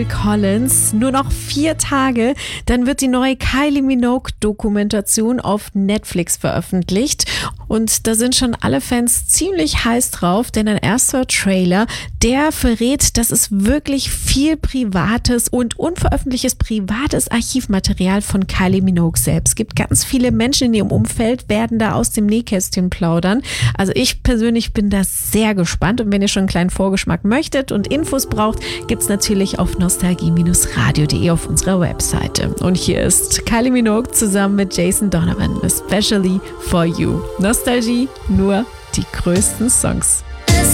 Collins. Nur noch 4 Tage, dann wird die neue Kylie Minogue-Dokumentation auf Netflix veröffentlicht. Und da sind schon alle Fans ziemlich heiß drauf, denn ein erster Trailer, der verrät, dass es wirklich viel privates und unveröffentlichtes privates Archivmaterial von Kylie Minogue selbst gibt. Ganz viele Menschen in ihrem Umfeld werden da aus dem Nähkästchen plaudern. Also ich persönlich bin da sehr gespannt. Und wenn ihr schon einen kleinen Vorgeschmack möchtet und Infos braucht, gibt's natürlich auf nostalgie-radio.de auf unserer Webseite. Und hier ist Kylie Minogue zusammen mit Jason Donovan, especially for you. Nostalgie, nur die größten Songs.